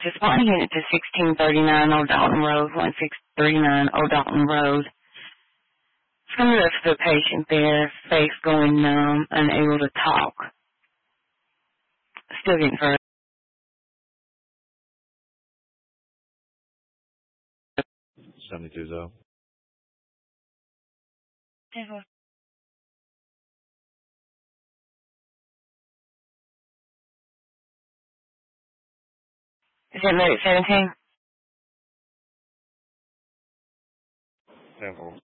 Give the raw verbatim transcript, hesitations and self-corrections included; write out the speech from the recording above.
Just want to get it to sixteen thirty-nine Old Dalton Road, one six three nine Old Dalton Road. Some of the patient there, face going numb, unable to talk. Still getting further. seventy-two Zo. Is that Medic seventeen? Sample.